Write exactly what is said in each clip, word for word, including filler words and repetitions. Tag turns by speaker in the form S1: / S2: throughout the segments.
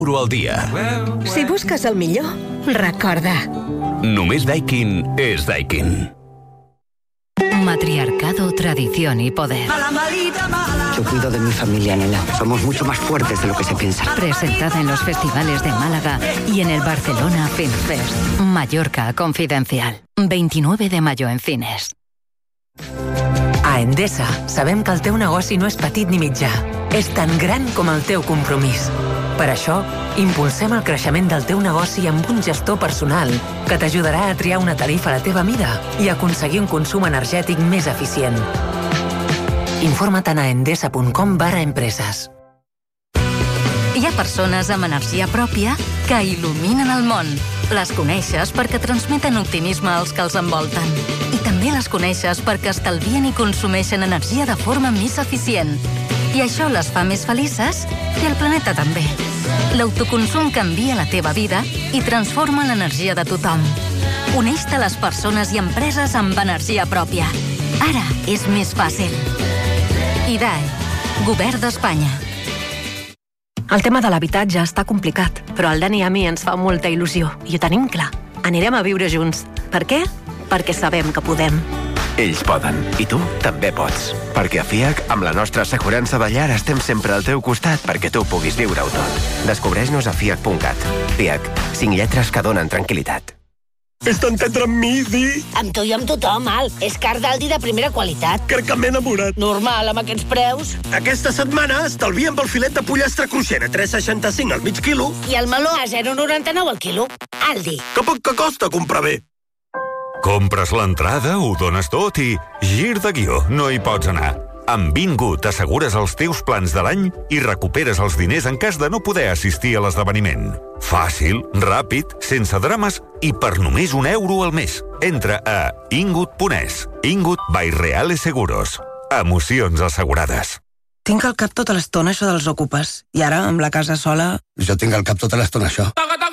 S1: al dia.
S2: Si busques el millor, recorda.
S1: Només Daikin és Daikin.
S3: Matriarcado, tradición y poder.
S4: Yo cuido de mi familia, nena. Somos mucho más fuertes de lo que se piensa.
S3: Presentada en los festivales de Málaga y en el Barcelona Film Fest. Mallorca Confidencial. veintinueve de mayo en cines.
S5: A Endesa sabem que el teu negoci no és petit ni mitjà. És tan gran com el teu compromís. Per això, impulsem el creixement del teu negoci amb un gestor personal que t'ajudarà a triar una tarifa a la teva mida i aconseguir un consum energètic més eficient. Informa't a endesa punt com barra empreses.
S3: Hi ha persones amb energia pròpia que il·luminen el món. Les coneixes perquè transmeten optimisme als que els envolten. I també les coneixes perquè estalvien i consumeixen energia de forma més eficient. I això les fa més felices i el planeta també. L'autoconsum canvia la teva vida i transforma l'energia de tothom. Uneix-te a les persones i empreses amb energia pròpia. Ara és més fàcil. I D A E, Govern d'Espanya.
S6: El tema de l'habitatge està complicat, però al Dani i a mi ens fa molta il·lusió i ho tenim clar. Anirem a viure junts. Per què? Perquè sabem que podem.
S7: Ells poden, i tu també pots. Perquè a F I A C, amb la nostra assegurança de llar, estem sempre al teu costat perquè tu puguis viure-ho tot. Descobreix-nos a fiac punt cat. F I A C, cinc lletres que donen tranquil·litat.
S8: És tan tendre amb mi, Di.
S9: Amb tu i amb tothom, Al. És car d'Aldi de primera qualitat.
S8: Crec que m'he enamorat.
S9: Normal, amb aquests preus.
S8: Aquesta setmana estalviem pel filet de pollastre cruixent a tres coma seixanta-cinc al mig quilo.
S9: I el meló a zero coma noranta-nou al quilo. Aldi.
S8: Que poc que costa comprar bé.
S10: Compres l'entrada, ho dones tot i... Gir de guió, no hi pots anar. Amb Bingo t'assegures els teus plans de l'any i recuperes els diners en cas de no poder assistir a l'esdeveniment. Fàcil, ràpid, sense drames i per només un euro al mes. Entra a ingut punt es. Ingut by Reales Seguros. Emocions assegurades.
S11: Tinc al cap tota l'estona això dels ocupes. I ara, amb la casa sola...
S12: Jo tinc al cap tota l'estona això.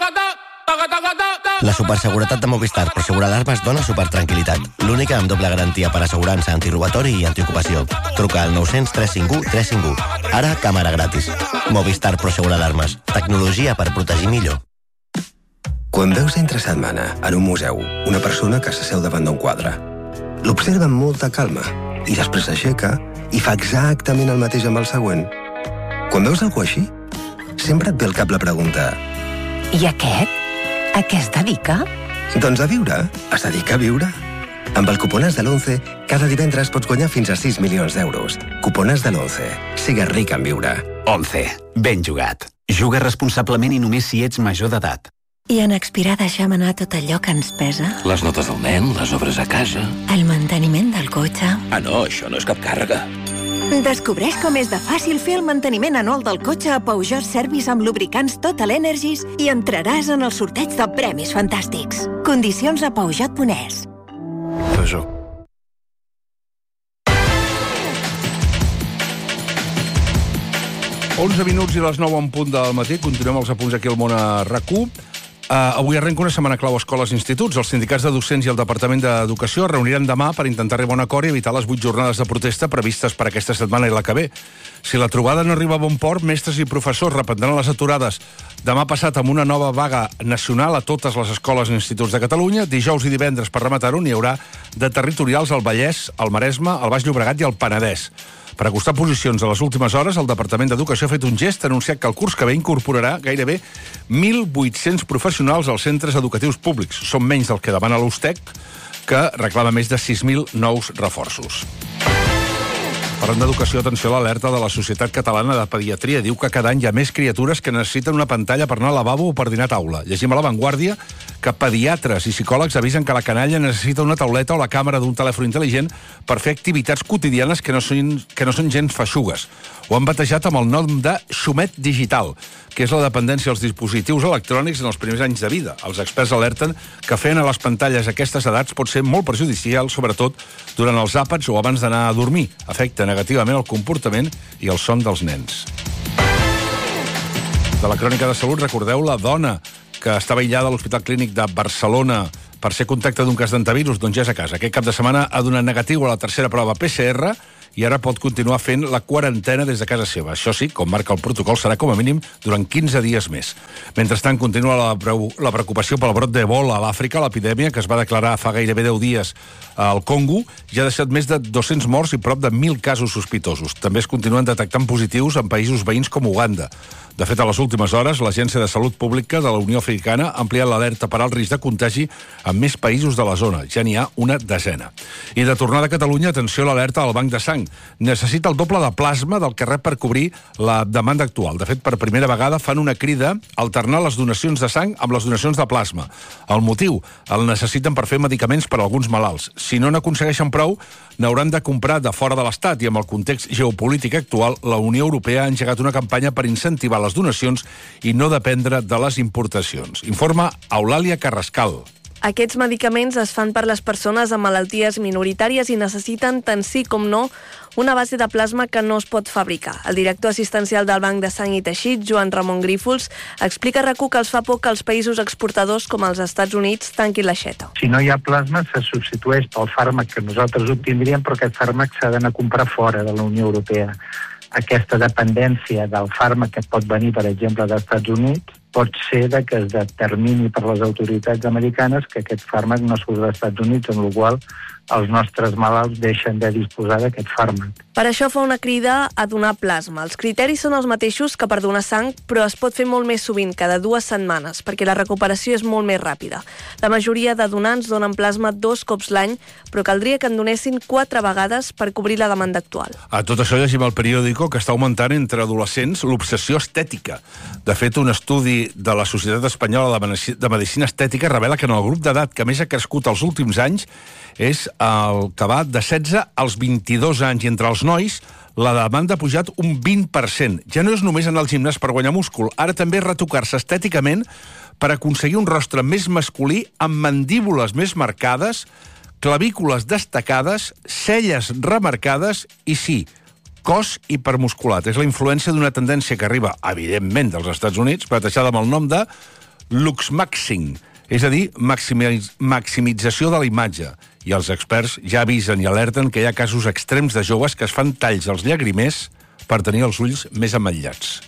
S12: La superseguretat de Movistar Prosegur Alarmes dona supertranquil·litat. L'única amb doble garantia per assegurança antirobatori i antiocupació. Truca al nou zero zero tres cinc u tres cinc u. Ara, càmera gratis. Movistar Prosegur Alarmes. Tecnologia per protegir millor.
S13: Quan veus entre setmana, en un museu, una persona que s'asseu davant d'un quadre, l'observa amb molta calma i després s'aixeca i fa exactament el mateix amb el següent. Quan veus algú així, sempre et ve al cap la pregunta:
S5: I aquest? A què es dedica?
S13: Doncs a viure. Es dedica a viure. Amb el Cupones de l'onze, cada divendres pots guanyar fins a sis milions d'euros. Cupones de l'onze. Sigues ric en viure.
S14: once. Ben jugat. Juga responsablement i només si ets major d'edat.
S15: I en Expirar deixem anar tot allò que ens pesa?
S14: Les notes del nen, les obres a casa...
S15: El manteniment del cotxe...
S14: Ah, no, això no és cap càrrega.
S15: Descobreix com és de fàcil fer el manteniment anual del cotxe a Peugeot Service amb lubricants Total Energies i entraràs en el sorteig de premis fantàstics. Condicions a peugeot punt es.
S12: Peugeot.
S16: onze minuts i les nou en punt del matí. Continuem els apunts aquí al món a RAC u. Uh, avui arrenca una setmana clau a escoles i instituts. Els sindicats de docents i el Departament d'Educació es reuniran demà per intentar arribar a un acord i evitar les vuit jornades de protesta previstes per aquesta setmana i la que ve. Si la trobada no arriba a bon port, mestres i professors reprendran les aturades demà passat amb una nova vaga nacional a totes les escoles i instituts de Catalunya. Dijous i divendres, per rematar-ho, n'hi haurà de territorials al Vallès, al Maresme, al Baix Llobregat i al Penedès. Per acostar posicions a les últimes hores, el Departament d'Educació ha fet un gest, ha anunciat que el curs que ve incorporarà gairebé mil vuit-cents professionals als centres educatius públics. Són menys del que demana l'Ustec, que reclama més de sis mil nous reforços. Parlant d'educació, atenció a l'alerta de la Societat Catalana de Pediatria. Diu que cada any hi ha més criatures que necessiten una pantalla per anar al lavabo o per dinar a taula. Llegim a La Vanguardia que pediatres i psicòlegs avisen que la canalla necessita una tauleta o la càmera d'un telèfon intel·ligent per fer activitats quotidianes que no són, que no són gens feixugues. Ho han batejat amb el nom de xumet digital, que és la dependència als dispositius electrònics en els primers anys de vida. Els experts alerten que fer a les pantalles a aquestes edats pot ser molt perjudicial, sobretot durant els àpats o abans d'anar a dormir. Afecta negativament el comportament i el son dels nens. De la crònica de salut, recordeu la dona que estava aïllada a l'Hospital Clínic de Barcelona per ser contacte d'un cas d'antivirus, doncs ja és a casa. Aquest cap de setmana ha donat negatiu a la tercera prova P C R i ara pot continuar fent la quarantena des de casa seva. Això sí, com marca el protocol, serà com a mínim durant quinze dies més. Mentrestant, continua la, la preocupació pel brot d'Ebola a l'Àfrica. L'epidèmia, que es va declarar fa gairebé deu dies al Congo, ja ha deixat més de dos-cents morts i prop de mil casos sospitosos. També es continuen detectant positius en països veïns com Uganda. De fet, a les últimes hores, l'Agència de Salut Pública de la Unió Africana ha ampliat l'alerta per al risc de contagi en més països de la zona. Ja n'hi ha una desena. I de tornada a Catalunya, atenció a l'alerta al Banc de Sang. Necessita el doble de plasma del que rep per cobrir la demanda actual. De fet, per primera vegada fan una crida a alternar les donacions de sang amb les donacions de plasma. El motiu? El necessiten per fer medicaments per a alguns malalts. Si no n'aconsegueixen prou, n'hauran de comprar de fora de l'Estat, i amb el context geopolític actual, la Unió Europea ha engegat una campanya per incentivar les donacions i no dependre de les importacions. Informa Eulàlia Carrascal.
S17: Aquests medicaments es fan per les persones amb malalties minoritàries i necessiten, tant sí com no, una base de plasma que no es pot fabricar. El director assistencial del Banc de Sang i Teixit, Joan Ramon Grífols, explica a RAC1 que els fa por que els països exportadors com els Estats Units tanquin l'aixeta.
S18: Si no hi ha plasma, se substitueix pel fàrmac que nosaltres obtindríem, però aquest fàrmac s'ha d'anar a comprar fora de la Unió Europea. Aquesta dependència del fàrmac que pot venir, per exemple, dels Estats Units, pot ser de que es determini per les autoritats americanes que aquest fàrmac no surt dels Estats Units, amb la qual cosa els nostres malalts deixen de disposar d'aquest fàrmac.
S17: Per això fa una crida a donar plasma. Els criteris són els mateixos que per donar sang, però es pot fer molt més sovint, cada dues setmanes, perquè la recuperació és molt més ràpida. La majoria de donants donen plasma dos cops l'any, però caldria que en donessin quatre vegades per cobrir la demanda actual.
S16: A tot això llegim al periòdico que està augmentant entre adolescents l'obsessió estètica. De fet, un estudi de la Societat Espanyola de Medicina Estètica revela que en el grup d'edat que més ha crescut els últims anys és el que va de setze als vint-i-dos anys, i entre els nois la demanda ha pujat un vint per cent. Ja no és només anar al gimnàs per guanyar múscul, ara també retocar-se estèticament per aconseguir un rostre més masculí amb mandíbules més marcades, clavícules destacades, celles remarcades i, sí, cos hipermusculat. És la influència d'una tendència que arriba, evidentment, dels Estats Units, batejada amb el nom de luxmaxing, és a dir, maximitz- maximització de la imatge. I els experts ja avisen i alerten que hi ha casos extrems de joves que es fan talls als llagrimers per tenir els ulls més ametllats.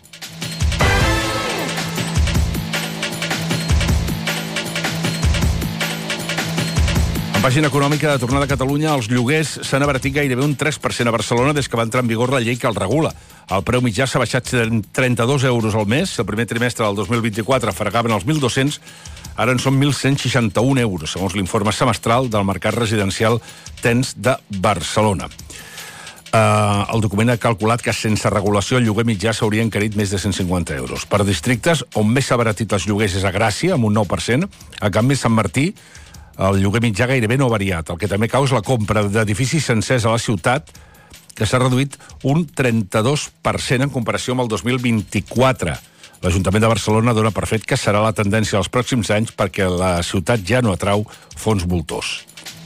S16: En pàgina econòmica, de tornada a Catalunya, els lloguers s'han abaratit gairebé un tres per cent a Barcelona des que va entrar en vigor la llei que el regula. El preu mitjà s'ha baixat trenta-dos euros al mes. El primer trimestre del dos mil vint-i-quatre fregaven els mil dos-cents, ara en són mil cent seixanta-un euros, segons l'informe semestral del mercat residencial T E N S de Barcelona. Uh, el document ha calculat que sense regulació el lloguer mitjà s'hauria encarit més de cent cinquanta euros. Per districtes, on més s'ha abaratit els lloguers és a Gràcia, amb un nou per cent. A canvi, Sant Martí, el lloguer mitjà gairebé no ha variat. El que també cau és la compra d'edificis sencers a la ciutat, que s'ha reduït un trenta-dos per cent en comparació amb el dos mil vint-i-quatre. L'Ajuntament de Barcelona dona per fet que serà la tendència dels pròxims anys perquè la ciutat ja no atrau fons voltors.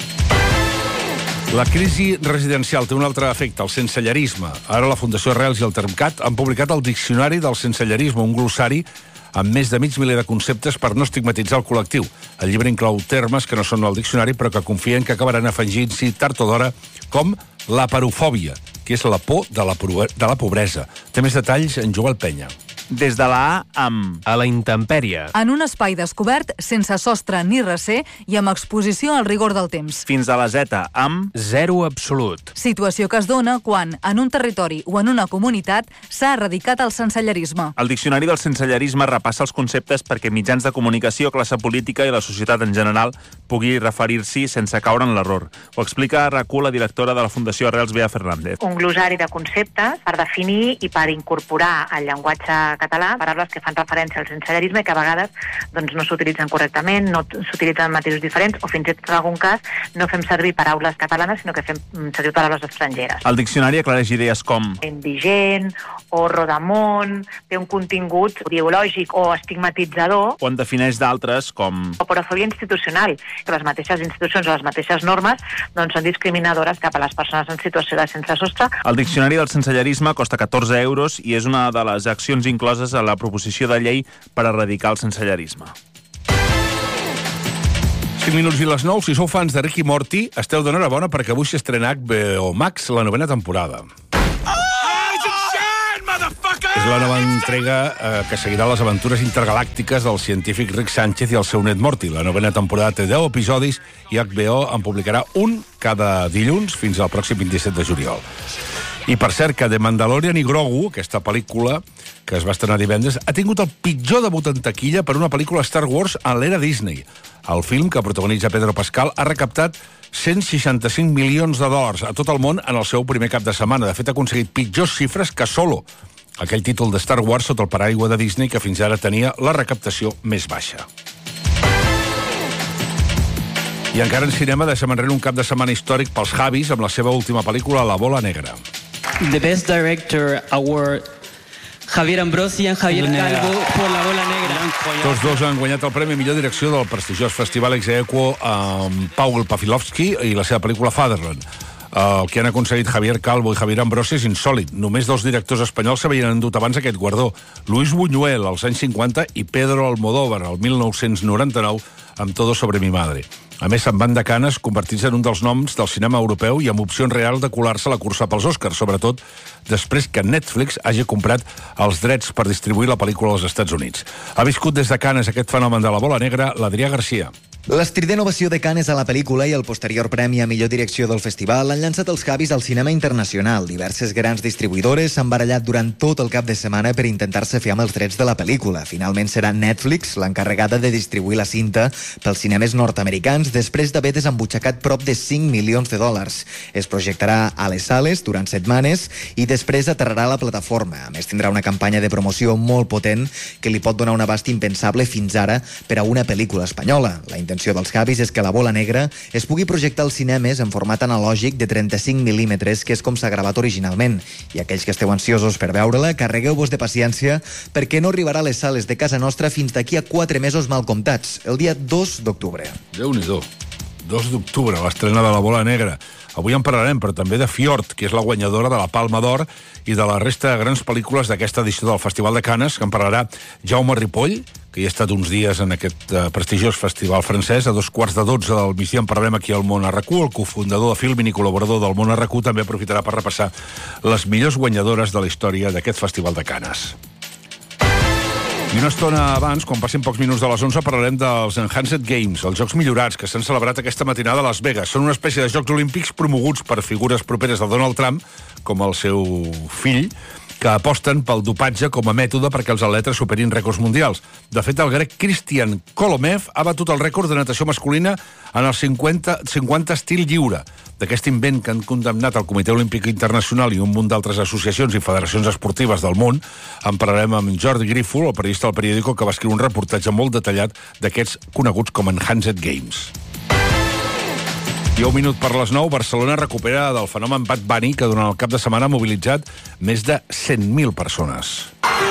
S16: La crisi residencial té un altre efecte, el sensellerisme. Ara la Fundació Arrels i el Termcat han publicat el Diccionari del Sensellerisme, un glossari amb més de mig miler de conceptes per no estigmatitzar el col·lectiu. El llibre inclou termes que no són al diccionari però que confien que acabaran afegint-s'hi tard o d'hora, com la parofòbia, que és la por de la, de la pobresa. Té més detalls en Joel Penya.
S19: Des de la A amb a la intempèrie.
S20: En un espai descobert, sense sostre ni recer i amb exposició al rigor del temps.
S19: Fins a la Z amb zero absolut.
S20: Situació que es dona quan, en un territori o en una comunitat, s'ha erradicat el sensellerisme.
S19: El Diccionari del Sensellerisme repassa els conceptes perquè mitjans de comunicació, classe política i la societat en general pugui referir-s'hi sense caure en l'error. Ho explica a RAC1 la directora de la Fundació Arrels, Bea Fernández.
S21: Un glossari de conceptes per definir i per incorporar al llenguatge català paraules que fan referència al sensellerisme i que a vegades doncs, no s'utilitzen correctament, no s'utilitzen matisos diferents o fins i tot en algun cas no fem servir paraules catalanes sinó que fem servir paraules estrangeres.
S19: El diccionari aclareix idees com
S21: indigent o rodamón, té un contingut ideològic o estigmatitzador
S19: o en defineix d'altres com
S21: o porofòbia institucional, que les mateixes institucions o les mateixes normes doncs, són discriminadores cap a les persones en situació de sense sostre.
S19: El Diccionari del Sensellerisme costa catorze euros i és una de les accions incloses a la proposició de llei per erradicar el sensellerisme.
S16: cinc minuts i les nou, si sou fans de Rick i Morty, esteu d'enhorabona perquè avui s'estrena H B O Max la novena temporada. És la nova entrega eh, que seguirà les aventures intergalàctiques del científic Rick Sánchez i el seu net Morty. La novena temporada té deu episodis i H B O en publicarà un cada dilluns fins al pròxim vint-i-set de juliol. I per cert que The Mandalorian i Grogu, aquesta pel·lícula que es va estrenar divendres, ha tingut el pitjor debut en taquilla per una pel·lícula Star Wars en l'era Disney. El film, que protagonitza Pedro Pascal, ha recaptat cent seixanta-cinc milions de dòlars a tot el món en el seu primer cap de setmana. De fet, ha aconseguit pitjors xifres que Solo, aquell títol de Star Wars sota el paraigua de Disney que fins ara tenia la recaptació més baixa. I encara en cinema deixem enrere un cap de setmana històric pels Javis amb la seva última pel·lícula La bola negra.
S2: The Best Director Award, Javier Ambrosi i Javier Calvo por La bola negra.
S16: Tots dos han guanyat el premi millor direcció del prestigiós Festival Exequo amb Paul Pawlikowski i la seva pel·lícula Fatherland. El que han aconseguit Javier Calvo i Javier Ambrosi és insòlit. Només dos directors espanyols s'havien endut abans aquest guardó. Luis Buñuel, als anys cinquanta, i Pedro Almodóvar, al mil nou-cents noranta-nou, amb Todo sobre mi madre. A més, se'n van de Canes, convertits en un dels noms del cinema europeu i amb opcions reals de colar-se a la cursa pels Oscars, sobretot després que Netflix hagi comprat els drets per distribuir la pel·lícula als Estats Units. Ha viscut des de Canes aquest fenomen de la bola negra l'Adrià Garcia.
S22: L'estrident ovació de Canes a la pel·lícula i el posterior premi a millor direcció del festival han llançat els Javis al cinema internacional. Diverses grans distribuïdores s'han barallat durant tot el cap de setmana per intentar-se fer amb els drets de la pel·lícula. Finalment serà Netflix l'encarregada de distribuir la cinta pels cinemes nord-americans després d'haver desembutxacat prop de cinc milions de dòlars. Es projectarà a les sales durant setmanes i després aterrarà a la plataforma. A més, tindrà una campanya de promoció molt potent que li pot donar un abast impensable fins ara per a una pel·lícula espanyola. La intenció dels Javis és que La bola negra es pugui projectar als cinemes en format analògic de trenta-cinc mil·límetres, que és com s'ha gravat originalment. I aquells que esteu ansiosos per veure-la, carregueu-vos de paciència perquè no arribarà a les sales de casa nostra fins d'aquí a quatre mesos mal comptats, el dia dos d'octubre.
S16: Déu-n'hi-do. dos d'octubre, l'estrena de La bola negra. Avui en parlarem, però també de Fjord, que és la guanyadora de la Palma d'Or, i de la resta de grans pel·lícules d'aquesta edició del Festival de Canes, que en parlarà Jaume Ripoll, que hi ha estat uns dies en aquest uh, prestigiós festival francès. A dos quarts de dotze del migdia en parlarem aquí al Món R Q. El cofundador de Filmin i col·laborador del Món R Q també aprofitarà per repassar les millors guanyadores de la història d'aquest Festival de Canes. I una estona abans, quan passin pocs minuts de les onze, parlarem dels Enhanced Games, els Jocs Millorats, que s'han celebrat aquesta matinada a Las Vegas. Són una espècie de Jocs Olímpics promoguts per figures properes a Donald Trump, com el seu fill, que aposten pel dopatge com a mètode perquè els atletes superin rècords mundials. De fet, el grec Christian Kolomev ha batut el rècord de natació masculina en el cinquanta, cinquanta estil lliure. D'aquest invent que han condemnat el Comitè Olímpic Internacional i un munt d'altres associacions i federacions esportives del món, en parlarem amb Jordi Grífol, el periodista del Periódico, que va escriure un reportatge molt detallat d'aquests coneguts com Enhanced Games. I un minut per les nou, Barcelona recupera del fenomen Bad Bunny, que durant el cap de setmana ha mobilitzat més de cent mil persones.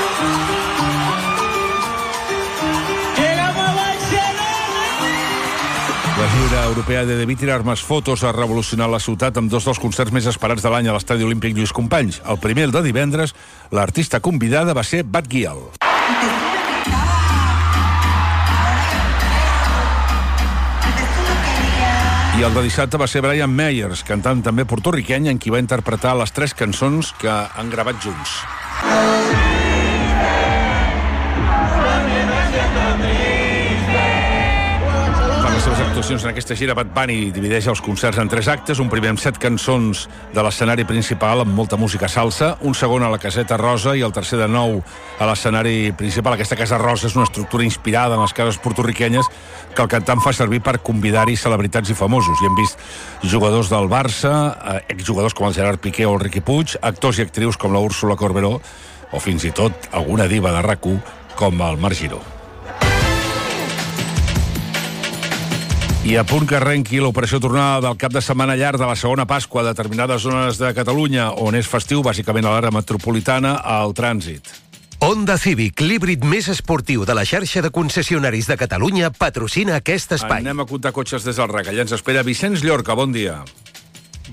S16: La gira europea de Debí tirar més fotos ha revolucionat la ciutat amb dos dels concerts més esperats de l'any a l'Estadi Olímpic Lluís Companys. El primer, el de divendres, l'artista convidada va ser Bad Gyal. I el de dissabte va ser Brian Myers, cantant també portorriqueny, en qui va interpretar les tres cançons que han gravat junts. Per les seves actuacions en aquesta gira, Bad Bunny divideix els concerts en tres actes, un primer amb set cançons de l'escenari principal amb molta música salsa, un segon a la Caseta Rosa i el tercer de nou a l'escenari principal. Aquesta Casa Rosa és una estructura inspirada en les cases portorriquenyes que el cantant fa servir per convidar-hi celebritats i famosos. I hem vist jugadors del Barça, exjugadors com el Gerard Piqué o el Riqui Puig, actors i actrius com la Úrsula Corberó o fins i tot alguna diva de R A C U com el Marc Giró. I a punt que arrenqui l'operació tornada del cap de setmana llarg de la segona Pasqua a determinades zones de Catalunya, on és festiu, bàsicament a l'àrea metropolitana, al trànsit.
S23: Honda Civic, l'híbrid més esportiu de la xarxa de concessionaris de Catalunya, patrocina aquest espai.
S16: Anem a comptar cotxes des del R A C. Allà ens espera Vicenç Llorca, bon dia.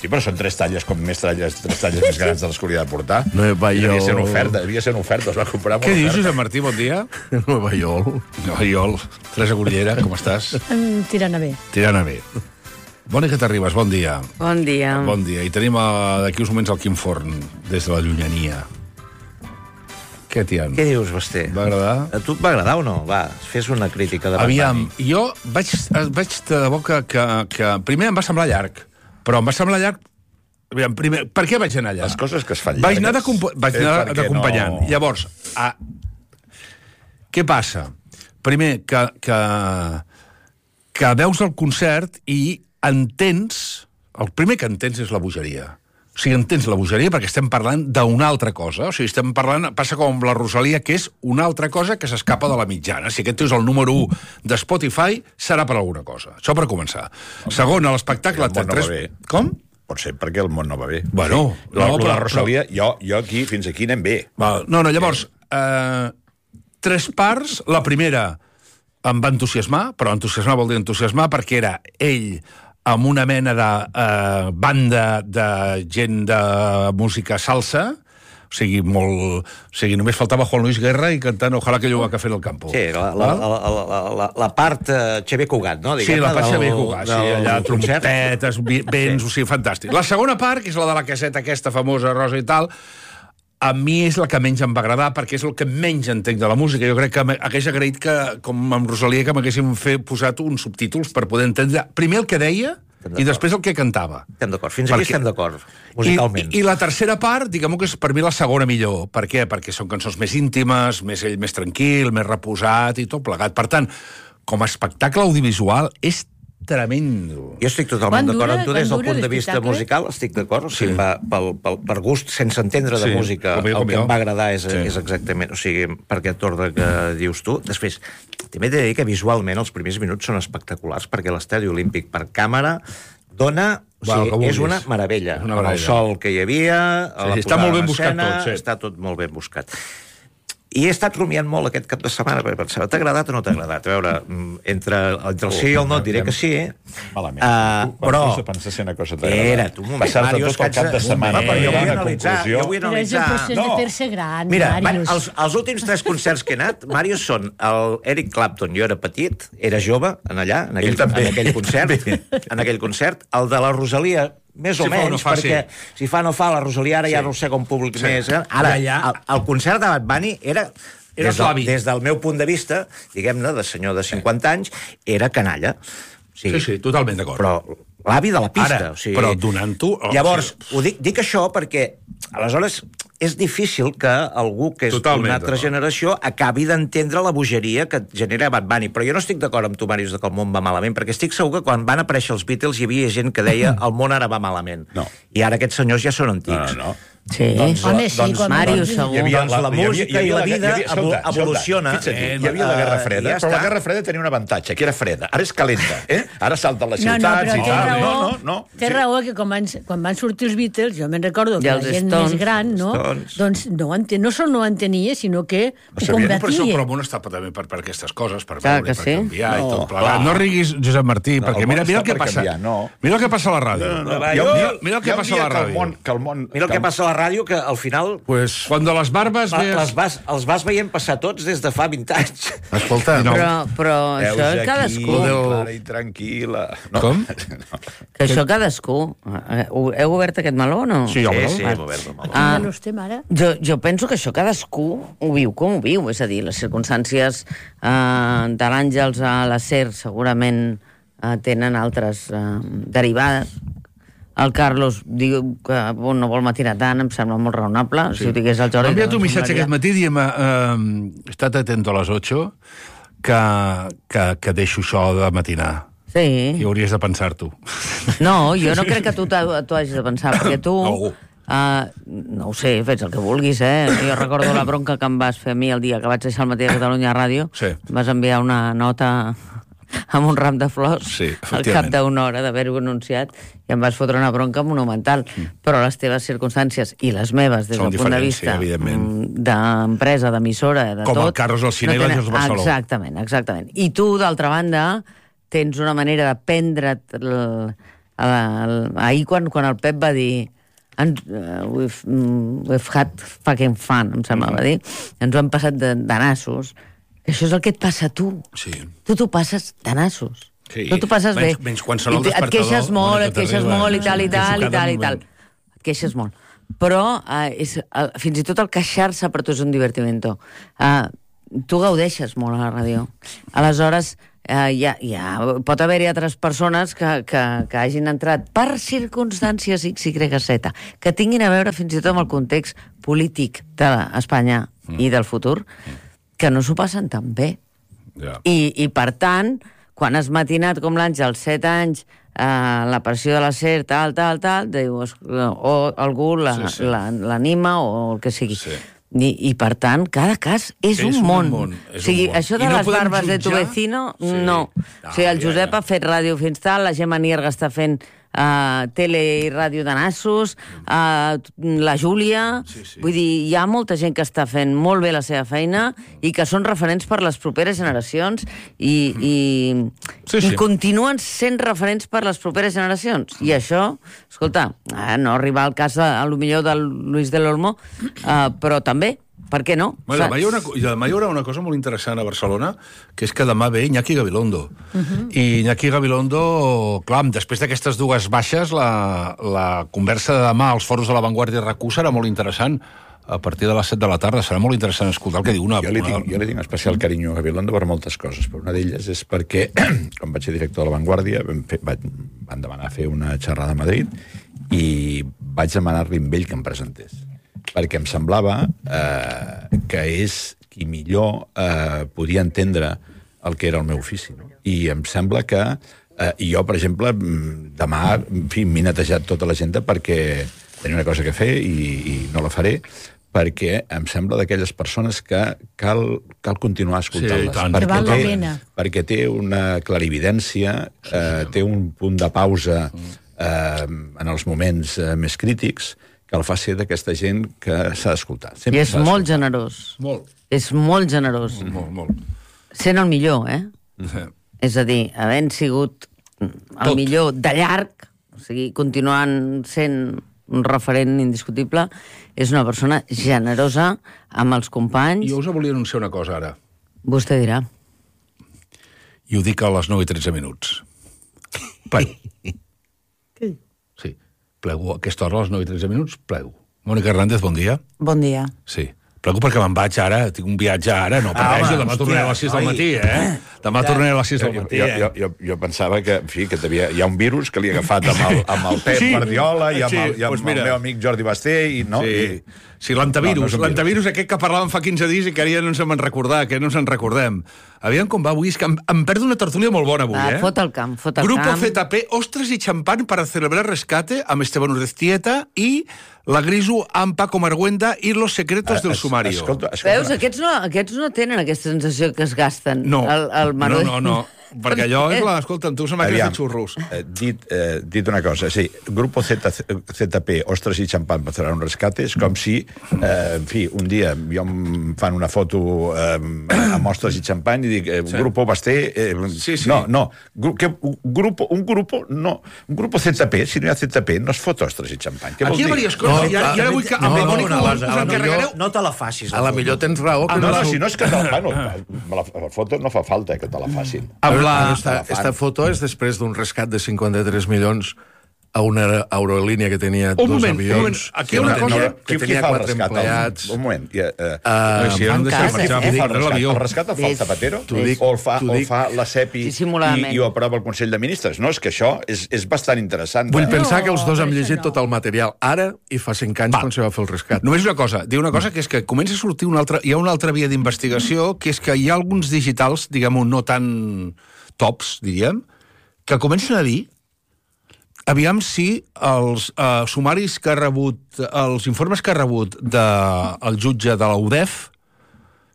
S24: Sí, però són tres talles, com més talles, tres talles més grans de les que hauria de portar.
S6: Nueva York.
S24: Devia ser una oferta, devia ser una oferta, es va comprar amb
S16: Què
S24: una
S16: dius,
S24: oferta.
S16: Josep Martí, bon dia?
S6: Nueva York.
S16: Nova York. Teresa Cordillera, com estàs?
S7: Mm, tirant a bé.
S16: Tirant a bé. Bona que t'arribes, bon dia.
S7: Bon dia.
S16: Bon dia. I tenim uh, d'aquí uns moments el Quim Forn, des de la llunyania. Què, Tian?
S8: Què dius, Basté?
S16: Va agradar?
S8: A tu et va agradar o no? Va, fes una crítica de Bad
S16: Aviam,
S8: Bunny.
S16: jo vaig, vaig de debò que, que, que... Primer em va semblar llarg, però em va semblar llarg... Aviam, primer, per què vaig anar allà?
S24: Les coses que es fan
S16: Vaig
S24: llargues...
S16: anar d'acompa- vaig
S24: és
S16: anar
S24: perquè
S16: d'acompanyant.
S24: no-
S16: Llavors, a... què passa? Primer, que, que, que veus el concert i entens... El primer que entens és la bogeria. O sigui, entens la bogeria perquè estem parlant d'una altra cosa. O sigui, estem parlant... Passa com amb la Rosalia, que és una altra cosa que s'escapa de la mitjana. Si aquest és el número u de Spotify, serà per alguna cosa. Això per començar. Segon, a l'espectacle...
S24: El món no
S16: tres...
S24: va bé.
S16: Com?
S24: Pot ser perquè el món no va bé.
S16: Bueno,
S24: sí. la,
S16: no,
S24: la
S16: però-
S24: Rosalia, jo, jo aquí, fins aquí anem bé.
S16: Val. No, no, llavors, eh, tres parts. La primera em va entusiasmar, però entusiasmar vol dir entusiasmar perquè era ell amb una mena de eh, banda de gent de música salsa, o sigui, molt... O sigui, només faltava Juan Luis Guerra i cantant Ojalá que llueva café en el campo.
S8: Sí, la, la, la, la, la, la part uh, Xavier Cugat, no?
S16: Sí, la part
S8: del-
S16: Xavier Cugat, sí,
S8: del
S16: allà
S8: concert.
S16: trompetes, vi- vents, o sigui, fantàstic. La segona part, que és la de la caseta aquesta famosa, rosa i tal, a mi és la que menys em va agradar, perquè és el que menys entenc de la música. Jo crec que hagués agraït que, com amb Rosalia, que m'haguéssim fet posat uns subtítols per poder entendre primer el que deia i després el que cantava.
S8: Estem d'acord, fins aquí estem d'acord, musicalment.
S16: I, I la tercera part, diguem que és per mi la segona millor. Per què? Perquè són cançons més íntimes, més ell més tranquil, més reposat i tot plegat. Per tant, com a espectacle audiovisual, és tremendo.
S8: Jo estic totalment
S16: Quant
S8: d'acord
S16: dura-
S8: amb tu
S16: quant
S8: des del
S16: dura
S8: punt de vista
S16: l'espectacle?
S8: musical, estic d'acord, o sigui,
S16: Sí.
S8: va, pel, pel, per gust, sense entendre de
S16: Sí,
S8: música,
S16: com jo, com
S8: el que
S16: jo.
S8: em va agradar és,
S16: Sí.
S8: és exactament, o sigui, per aquest ordre que dius tu. Després, també t'he de dir que visualment els primers minuts són espectaculars, perquè l'estadi olímpic per càmera dona... O
S16: Va, el
S8: sigui,
S16: que vulguis.
S8: és una meravella.
S16: És una
S8: Amb el
S16: meravella.
S8: sol que hi havia, a la
S16: Sí, està
S8: posada
S16: molt ben
S8: en
S16: buscat
S8: escena,
S16: tot, sí.
S8: està tot molt ben buscat. I he estat rumiant molt aquest cap de setmana, perquè pensava, t'ha agradat o no t'ha agradat? A veure, mm, entre, entre el sí i el no et diré que sí,
S24: Malament.
S8: Uh,
S24: Quan
S8: però...
S24: has de pensar si una cosa t'ha
S8: Espera't,
S24: agradat.
S8: un moment,
S24: Passar-te
S8: Màrius,
S24: tot el cap de
S8: que haig
S24: setmana
S8: Un
S24: per
S8: moment,
S24: arribar a
S8: jo vull
S24: una
S8: analitzar,
S24: conclusió.
S8: jo vull
S7: Però és el
S8: analitzar...
S7: procés de fer-se gran,
S8: Mira, van,
S7: Màrius.
S8: els, els últims tres concerts que he anat, Màrius, són el Eric Clapton, jo era petit, era jove, en allà, en aquell,
S24: Ell també.
S8: en aquell concert, en aquell concert, el de la Rosalia, més
S16: Si
S8: o
S16: fa o no
S8: menys,
S16: fa,
S8: perquè
S16: sí.
S8: si fa o no fa, la Rosalia ara
S16: Sí.
S8: ja arrossega un públic
S16: Sí.
S8: més... Eh? Ara,
S16: I allà-
S8: el, el concert de Bad Bunny era...
S16: Era
S8: des, del,
S16: Flavi.
S8: des del meu punt de vista, diguem-ne, de senyor de cinquanta anys, era canalla. O sigui,
S16: Sí, sí, totalment d'acord.
S8: Però l'avi de la pista.
S16: Ara,
S8: o sigui...
S16: però donant-ho... Oh,
S8: Llavors,
S16: sí.
S8: ho dic, dic això perquè, aleshores, és difícil que algú que és
S16: Totalment
S8: d'una altra
S16: d'acord.
S8: generació acabi d'entendre la bogeria que genera Bad Bunny. Però jo no estic d'acord amb tu, Màrius, de que el món va malament, perquè estic segur que quan van aparèixer els Beatles hi havia gent que deia el món ara va malament.
S24: No.
S8: I ara aquests senyors ja són antics.
S24: No, no.
S7: Sí.
S8: Doncs,
S7: Home, sí,
S8: doncs,
S7: quan
S8: Màrius,
S7: doncs,
S8: segur.
S24: Hi havia
S8: Doncs la
S24: hi havia-
S8: música
S24: hi havia
S8: i la vida
S24: hi havia- escolta,
S8: evol- evoluciona.
S24: Escolta, fixa't,
S8: Eh,
S24: hi havia la Guerra
S8: eh,
S24: Freda,
S8: ja
S24: però la
S8: està.
S24: Guerra Freda tenia un avantatge, que era freda. Ara és calenta, eh? Ara salten les
S7: No, no,
S24: ciutats
S7: però
S24: i
S7: té
S24: tal.
S7: raó,
S24: No, no, no.
S7: té raó que quan van, quan van sortir els Beatles, jo me'n recordo que
S8: I
S7: la
S8: els
S7: gent
S8: Stones,
S7: més gran, no?
S8: Stones.
S7: Doncs no, ho enten, no sol no ho entenia, sinó que ho
S16: No, però això,
S7: combatia.
S16: però el món està també per, per aquestes coses, per
S7: Clar
S16: veure,
S7: que
S16: per
S7: sí.
S16: canviar i
S24: No,
S16: tot plegat.
S24: clar.
S16: No riguis, Josep Martí,
S24: No,
S16: perquè
S24: el
S16: mira,
S24: món
S16: mira el
S24: està
S16: que
S24: per
S16: passa.
S24: canviar, no.
S16: Mira el que passa a la ràdio.
S24: No, no,
S8: Va,
S24: hi ha un
S8: jo-
S24: dia-
S16: mira el
S24: hi
S16: que
S24: ha un
S16: passa a
S24: dia
S16: la
S24: que el
S16: ràdio.
S24: món- que el món...
S8: Mira el que passa a la ràdio, que al final
S16: Pues, quan de les barbes
S8: la,
S16: ves...
S8: les vas, els vas veient passar tots des de fa vint anys.
S6: Escolta,
S16: No.
S9: Però, però això
S24: Veus
S9: és
S24: aquí,
S9: cadascú.
S24: clara i tranquil·la. No.
S16: Com?
S9: Que això cadascú. Eh, ho- Heu obert aquest meló o no?
S16: Sí, home.
S8: Sí, sí, hem obert el meló.
S9: Ah,
S7: Ja no estem ara.
S9: jo, jo penso que això cadascú ho viu com ho viu, és a dir, les circumstàncies eh, de l'Àngels a la Ser segurament eh, tenen altres eh, derivades. El Carlos diu que bon, no vol matinar tant, em sembla molt raonable. Sí. Si ho digués el Jordi...
S16: M'ha enviat un
S9: em
S16: missatge
S9: semblaria-
S16: aquest matí dient eh, he estat atento a les ocho que, que, que deixo això de matinar.
S9: Sí.
S16: I hauries de pensar-t'ho.
S9: No, jo no crec que tu t'ho t'ho hagis de pensar, perquè tu...
S16: No.
S9: Uh, no ho sé, fes el que vulguis, eh? Jo recordo la bronca que em vas fer a mi el dia que vaig deixar el matí a Catalunya Ràdio.
S16: Sí.
S9: Vas enviar una nota amb un ram de flors
S16: Sí,
S9: al cap
S16: efectivament.
S9: d'una hora d'haver-ho anunciat i em vas fotre una bronca monumental. Mm. Però les teves circumstàncies i les meves, des
S16: Són
S9: del punt de
S16: diferents, sí,
S9: vista
S16: evidentment.
S9: mm, d'empresa, d'emissora, de
S16: Com
S9: tot...
S16: el Carlos Alsina i la
S9: tenen-
S16: George Barceló.
S9: Exactament, exactament. I tu, d'altra banda, tens una manera de prendre't el, a la, a, ahir quan, quan el Pep va dir ens, uh, we've, mm, we've had fucking fun, em sembla, va dir, ens ho hem passat de, de nassos. Això és el que et passa a tu.
S16: Sí.
S9: Tu t'ho passes de nassos.
S16: Sí.
S9: Tu t'ho passes
S16: menys,
S9: bé.
S16: Menys quan sona el
S9: I
S16: despertador.
S9: et queixes molt,
S16: bueno,
S9: et queixes molt, i tal, i tal, i tal, i tal. Et queixes molt. Però uh, és, uh, fins i tot el queixar-se per tu és un divertimento. Uh, tu gaudeixes molt a la ràdio. Aleshores, uh, ja, ja, pot haver-hi altres persones que, que, que hagin entrat per circumstàncies X, Y, Z, que tinguin a veure fins i tot amb el context polític d'Espanya mm. i del futur, que no s'ho passen tan bé.
S16: Yeah.
S9: I, I, per tant, quan has matinat com l'Àngel, set anys, eh, la pressió de la SER, tal, tal, tal, dius, o algú l'anima la, sí, sí. la, o el que sigui. Sí. I, I, per tant, cada cas és, és un, un món. món. És o sigui, un món. Això de no les barbes jutjar... de tu vecino, sí. no. no. O sigui, el Josep ja, ja. ha fet ràdio fins tal, la Gemma Nierga està fent uh, tele i ràdio de nassos, uh, la Júlia... Sí, sí. Vull dir, hi ha molta gent que està fent molt bé la seva feina i que són referents per les properes generacions i, i, sí, sí. i continuen sent referents per les properes generacions. I això, escolta, uh, no arribar al cas, a, a lo millor del Luis del Olmo, uh, però també, per què no?
S16: Bueno, demà, hi una, demà hi haurà una cosa molt interessant a Barcelona, que és que demà ve Iñaki Gabilondo. Uh-huh. I Iñaki Gabilondo, clar, després d'aquestes dues baixes, la, la conversa de demà als foros de la Vanguardia i R A C U serà molt interessant. A partir de les set de la tarda serà molt interessant escoltar el que diu una...
S24: Jo li tinc, jo li tinc especial carinyo a Gabilondo per moltes coses, però una d'elles és perquè, quan vaig ser director de la Vanguardia, vam, fer, vaig, van demanar fer una xerrada a Madrid i vaig demanar-li amb ell que em presentés. Perquè em semblava eh, que és qui millor eh, podia entendre el que era el meu ofici. No? I em sembla que eh, jo, per exemple, demà en fi, m'he netejat tota l'agenda perquè tenia una cosa que fer i, i no la faré, perquè em sembla d'aquelles persones que cal, cal continuar escoltant-les.
S7: Sí, perquè, val la pena.
S24: Perquè té una clarividència, eh, té un punt de pausa eh, en els moments eh, més crítics, que el fa ser d'aquesta gent que s'ha d'escoltar.
S9: I és molt generós.
S16: Molt.
S9: És molt generós.
S16: Molt, molt. molt.
S9: Sent el millor, eh?
S16: Sí.
S9: És a dir, havent sigut el
S16: Tot.
S9: millor de llarg, o sigui, continuant sent un referent indiscutible, és una persona generosa amb els companys.
S16: Jo us volia anunciar una cosa, ara.
S9: Vostè dirà.
S16: I ho dic a les nou i tretze minuts. Plego.
S7: Què?
S16: Sí. Plego a aquesta hora, a les nou i tretze minuts, plego. Mònica Hernández, bon dia.
S6: Bon dia.
S16: Sí. Plego perquè me'n vaig ara, tinc un viatge ara, no per ah, res, demà tornaré a les sis del matí, eh? Demà tornaré a les sis del matí,
S24: jo,
S16: eh?
S24: Jo, jo, jo pensava que, en fi, que devia, hi ha un virus que li ha agafat amb el, amb el Pep sí, Guardiola i amb, sí, el, i amb pues el meu amic Jordi Basté, i no...
S16: Sí.
S24: I...
S16: Sí, l'antivirus,
S24: no, no
S16: l'antivirus aquest que parlàvem fa quinze dies i que ara ja no ens en recordar, que no ens en recordem. Aviam com va avui, és que em, em perdo una tertúlia molt bona avui,
S9: ah,
S16: eh?
S9: Fot el camp, fot el
S16: Grupo
S9: camp.
S16: Z P, ostres i champán para celebrar rescate amb Esteban Urrestieta i la Grisu amb Paco Marguenda i los secretos del sumario.
S24: Escolta, escolta.
S9: Veus, aquests no, aquests no tenen aquesta sensació que es gasten.
S16: No,
S9: el, el
S16: no, no, no. Perquè allò és la... Escolta'm, tu se m'ha de xurros.
S24: Eh, dit, eh, dit una cosa, sí, Grupo Z, ZP, ostres i xampán per fer un rescate, és com si, eh, en fi, un dia jo em fan una foto eh, amb ostres i xampany i dic, eh, un sí. Grupo Basté... Eh,
S16: sí, sí.
S24: No, no, gru, que, un, grupo, un grupo, no, un Grupo Z P, si no hi ha Z P, no es fot ostres i xampany. Què vol
S16: dir? Aquí hi ha diverses coses, i ara, ara vull que amb la Mònica us encarregareu...
S10: No te la facis.
S24: A la millor tens raó. No, no, si no és que te la... Bueno, la foto no fa falta que te la facin.
S10: La... Esta, esta foto és després d'un rescat de cinquanta-tres milions a una aerolínia que tenia
S16: un
S10: dos
S16: moment,
S10: avions.
S16: Un moment, aquí una cosa...
S24: No,
S10: que tenia quatre empleats.
S24: Un moment. Ja, uh,
S16: uh, si han de ser marxar,
S24: qui fa el rescat? El rescat el fa el Zapatero?
S10: Dic,
S24: o el fa, o el fa la CEPI
S9: sí,
S24: i, i ho aprova el Consell de Ministres? No, és que això és, és bastant interessant.
S10: Vull
S24: eh?
S10: pensar que els dos
S7: no,
S10: han llegit
S7: no.
S10: tot el material ara i fa cinc anys va. Quan se va fer el rescat.
S16: Només una cosa, diu una cosa que és que comença a sortir una altra, hi ha una altra via d'investigació, que és que hi ha alguns digitals, diguem-ho, no tan tops, diríem, que comencen a dir aviam si els uh, sumaris que ha rebut, els informes que ha rebut del de, jutge de la U D E F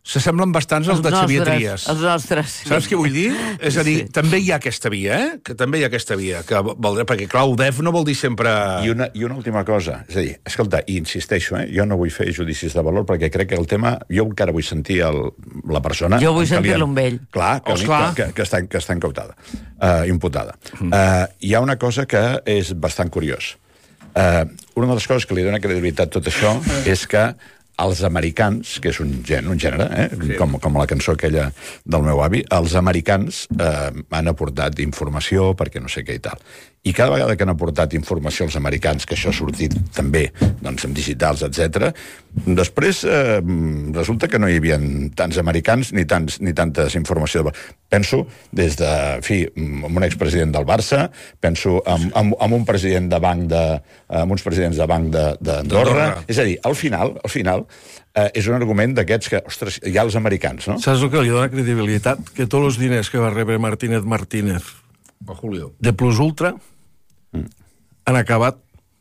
S16: s'assemblen bastants als de Xavier Trias.
S9: Els nostres, sí.
S16: Saps què vull dir? És a dir, sí. també hi ha aquesta via, eh? Que també hi ha aquesta via, que valdrà, perquè clar, U D E F no vol dir sempre...
S24: I una, i una última cosa, és a dir, escolta, i insisteixo, eh? Jo no vull fer judicis de valor, perquè crec que el tema, jo encara vull sentir el, la persona...
S9: Jo vull sentir-lo amb ell.
S24: Clar, que, oh, clar. que, que, està, que està incautada, uh, imputada. Mm. Uh, hi ha una cosa que és bastant curiós. Uh, una de les coses que li dona credibilitat a tot això és que els americans, que és un gènere, un gènere eh? sí. com, com la cançó aquella del meu avi, els americans eh, han aportat informació perquè no sé què i tal. I cada vegada que han aportat informació als americans, que això ha sortit també doncs, amb digitals, etcètera, després eh, resulta que no hi havia tants americans ni, tants, ni tantes informació. Penso des de, en fi, amb un expresident del Barça, penso amb, amb, amb un president de banc de, amb uns presidents de banc d'Andorra. És a dir, al final, al final eh, és un argument d'aquests que, ostres, hi ha els americans, no?
S10: Saps el que li dona credibilitat? Que tots els diners que va rebre Martínez Martínez de Plus Ultra mm. han acabat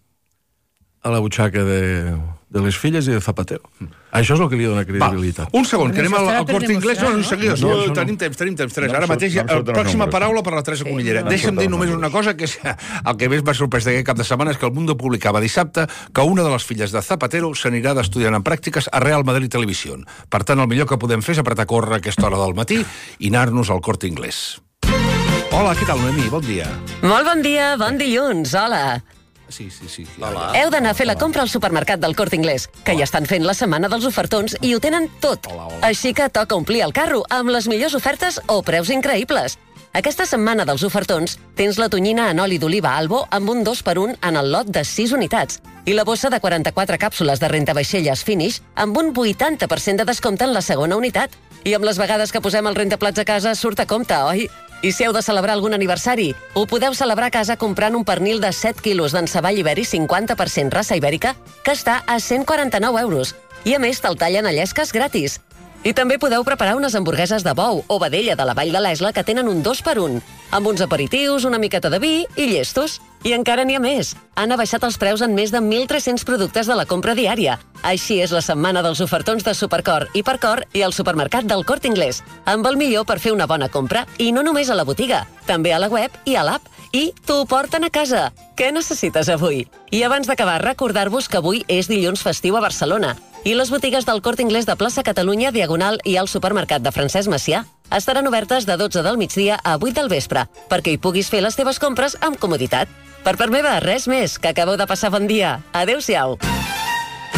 S10: a la butxaca de, de les filles i de Zapatero. Mm. Això és el que li dona credibilitat.
S16: Va, un segon, que anem al, al Corte Inglés. No, no, no, no, no, tenim temps, tenim temps. Tres. Ara mateix, no pròxima paraula per la Teresa Cunillera. Sí, Deixa'm dir només una cosa, que és, el que més va sorprendre aquest cap de setmana és que el Mundo publicava dissabte que una de les filles de Zapatero s'anirà d'estudiant en pràctiques a Real Madrid Televisió. Per tant, el millor que podem fer és apretar a córrer a aquesta hora del matí i anar-nos al Corte Inglés. Hola, què tal, Noemí? Bon dia.
S25: Molt bon dia, bon dilluns, hola.
S16: Sí, sí, sí.
S25: Hola. Heu d'anar a fer la compra al supermercat del Corte Inglés, que ja estan fent la setmana dels ofertons i ho tenen tot.
S16: Hola, hola.
S25: Així que toca omplir el carro amb les millors ofertes o preus increïbles. Aquesta setmana dels ofertons tens la tonyina en oli d'oliva Albo amb un dos per un en el lot de sis unitats i la bossa de quaranta-quatre càpsules de rentavaixelles Finish amb un vuitanta per cent de descompte en la segona unitat. I amb les vegades que posem el rentaplats a casa surt a compte, oi? I si heu de celebrar algun aniversari, ho podeu celebrar a casa comprant un pernil de set quilos d'enceball iberi cinquanta per cent raça ibèrica, que està a cent quaranta-nou euros. I a més te'l tallen a llesques gratis. I també podeu preparar unes hamburgueses de bou o vedella de la Vall de l'Esla que tenen un dos per un, amb uns aperitius, una miqueta de vi i llestos. I encara n'hi ha més. Han abaixat els preus en més de mil tres-cents productes de la compra diària. Així és la setmana dels ofertons de Supercor, Hipercor i el supermercat del Corte Inglés, amb el millor per fer una bona compra, i no només a la botiga, també a la web i a l'app. I t'ho porten a casa. Què necessites avui? I abans d'acabar, recordar-vos que avui és dilluns festiu a Barcelona i les botigues del Corte Inglés de plaça Catalunya, Diagonal i al supermercat de Francesc Macià estaran obertes de dotze del migdia a vuit del vespre perquè hi puguis fer les teves compres amb comoditat. Per part meva, res més, que acabeu de passar bon dia. Adéu-siau.